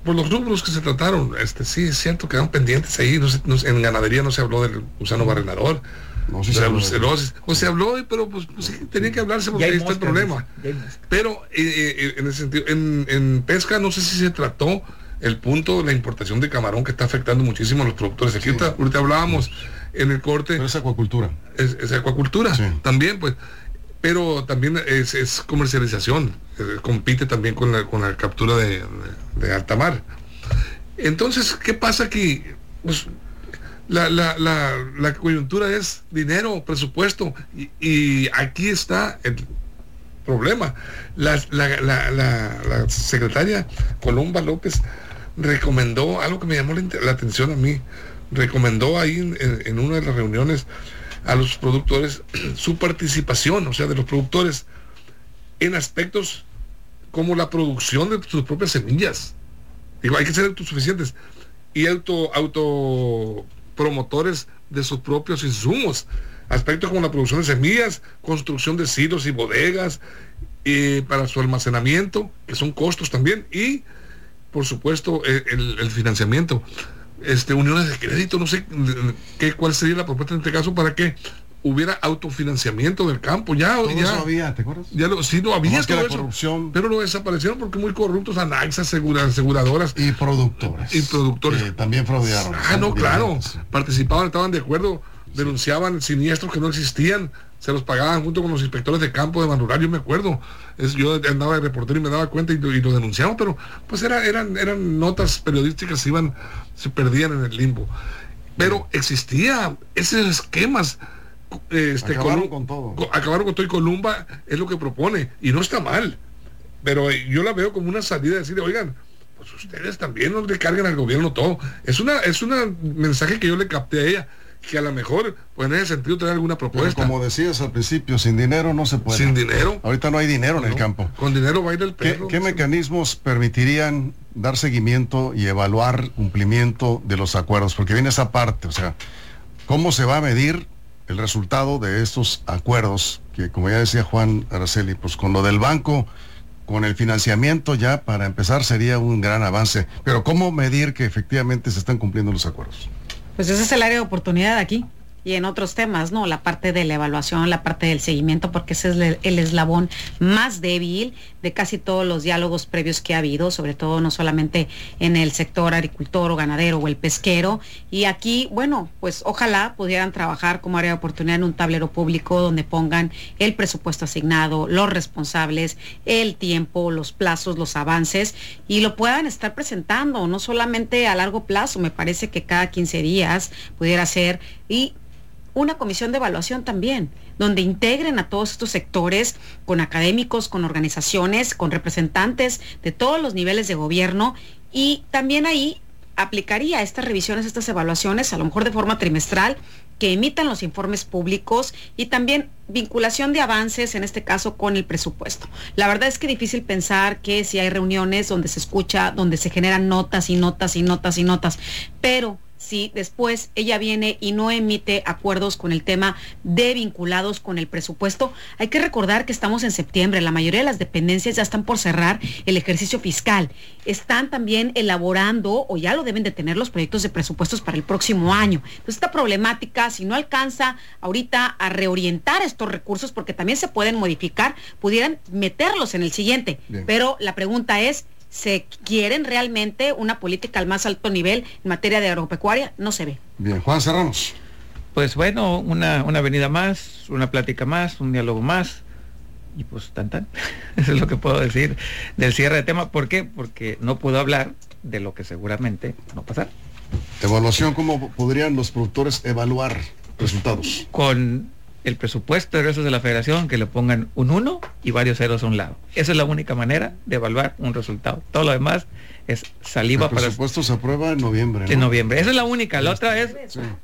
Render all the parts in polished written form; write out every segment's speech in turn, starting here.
por los rubros que se trataron, sí es cierto, quedaron pendientes ahí. En ganadería no se habló del gusano barrenador, No, sí de se la habló. brucelosis, o se habló, pero pues sí, tenía que hablarse porque ahí está el problema. Pero en ese sentido, en pesca no sé si se trató el punto de la importación de camarón, que está afectando muchísimo a los productores. Aquí ahorita hablábamos en el corte. Pero es acuacultura. Es acuacultura, también, pues. Pero también es comercialización, compite también con la captura de alta mar. Entonces, ¿qué pasa aquí? Pues la coyuntura es dinero, presupuesto, y aquí está el problema. La secretaria Columba López recomendó algo que me llamó la atención a mí. Recomendó ahí en una de las reuniones a los productores su participación, o sea, de los productores en aspectos como la producción de sus propias semillas. Digo, hay que ser autosuficientes y autopromotores de sus propios insumos. Aspectos como la producción de semillas, construcción de silos y bodegas para su almacenamiento, que son costos también, y por supuesto el financiamiento. Uniones de crédito, no sé cuál sería la propuesta en este caso para que hubiera autofinanciamiento del campo. Eso había, ¿te acuerdas? Sí, no había todo eso, corrupción, pero lo desaparecieron porque muy corruptos, ANAXA, aseguradoras y productores también fraudearon. No, claro, participaban, estaban de acuerdo, denunciaban siniestros que no existían, se los pagaban junto con los inspectores de campo de Banrural. Yo me acuerdo, yo andaba de reportero y me daba cuenta y lo denunciamos, pero pues eran notas periodísticas, se perdían en el limbo. Pero existía esos esquemas. Acabaron con todo. Acabaron con todo, y Columba es lo que propone, y no está mal, pero yo la veo como una salida de decir, oigan, pues ustedes también no le carguen al gobierno todo. Es una mensaje que yo le capté a ella, que a lo mejor, pues en ese sentido trae alguna propuesta. Pero como decías al principio, sin dinero no se puede. Sin dinero. Ahorita no hay dinero en el campo. Con dinero va a ir el perro. ¿Qué mecanismos permitirían dar seguimiento y evaluar cumplimiento de los acuerdos? Porque viene esa parte, o sea, ¿cómo se va a medir el resultado de estos acuerdos? Que como ya decía Juan Araceli, pues con lo del banco, con el financiamiento ya para empezar sería un gran avance. Pero ¿cómo medir que efectivamente se están cumpliendo los acuerdos? Pues ese es el área de oportunidad aquí. Y en otros temas, ¿no? La parte de la evaluación, la parte del seguimiento, porque ese es el eslabón más débil de casi todos los diálogos previos que ha habido, sobre todo no solamente en el sector agricultor o ganadero o el pesquero. Y aquí, bueno, pues ojalá pudieran trabajar como área de oportunidad en un tablero público donde pongan el presupuesto asignado, los responsables, el tiempo, los plazos, los avances, y lo puedan estar presentando, no solamente a largo plazo. Me parece que cada 15 días pudiera ser, y una comisión de evaluación también, donde integren a todos estos sectores, con académicos, con organizaciones, con representantes de todos los niveles de gobierno, y también ahí aplicaría estas revisiones, estas evaluaciones, a lo mejor de forma trimestral, que emitan los informes públicos, y también vinculación de avances, en este caso con el presupuesto. La verdad es que es difícil pensar que si hay reuniones donde se escucha, donde se generan notas y notas y notas y notas, pero si después ella viene y no emite acuerdos con el tema de vinculados con el presupuesto, hay que recordar que estamos en septiembre, la mayoría de las dependencias ya están por cerrar el ejercicio fiscal, están también elaborando o ya lo deben de tener los proyectos de presupuestos para el próximo año. Entonces esta problemática, si no alcanza ahorita a reorientar estos recursos, porque también se pueden modificar, pudieran meterlos en el siguiente. Bien. Pero la pregunta es, ¿se quieren realmente una política al más alto nivel en materia de agropecuaria? No se ve. Bien, Juan, cerramos. Pues bueno, una venida más, una plática más, un diálogo más, y pues tan. Eso es lo que puedo decir del cierre de tema. ¿Por qué? Porque no puedo hablar de lo que seguramente no pasará. Evaluación, ¿cómo podrían los productores evaluar resultados? Con el presupuesto de egresos de la federación, que le pongan un 1 y varios ceros a un lado. Esa es la única manera de evaluar un resultado. Todo lo demás es saliva para... El presupuesto se aprueba en noviembre, ¿no? En noviembre. Esa es la única. La otra es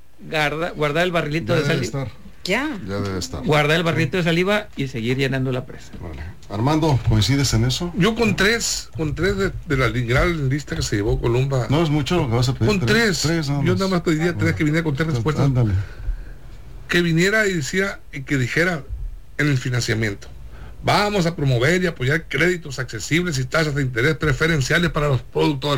guardar el barrilito de saliva. Ya debe estar. Guardar el barrilito de saliva y seguir llenando la presa. Vale. Armando, ¿coincides en eso? Yo con tres de la gran lista que se llevó Columba. No es mucho lo que vas a pedir. Con tres yo nada más pediría tres, que viniera con tres respuestas. Ándale. Que viniera y que dijera en el financiamiento: vamos a promover y apoyar créditos accesibles y tasas de interés preferenciales para los productores.